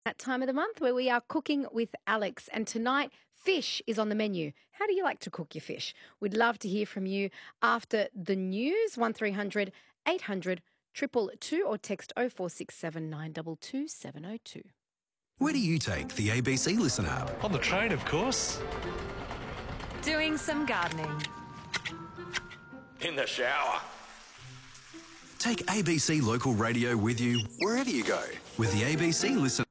That time of the month where we are cooking with Alex, and tonight fish is on the menu. How do you like to cook your fish? We'd love to hear from you after the news. 1300 800 222 or text 0467 922 702. Where do you take the ABC Listen app? On the train, of course. Doing some gardening. In the shower. Take ABC Local Radio with you wherever you go with the ABC Listen.